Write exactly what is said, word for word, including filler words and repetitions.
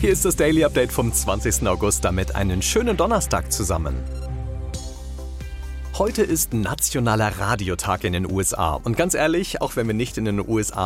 Hier ist das Daily Update vom zwanzigsten August, damit einen schönen Donnerstag zusammen. Heute ist Nationaler Radiotag in den U S A. Und ganz ehrlich, auch wenn wir nicht in den U S A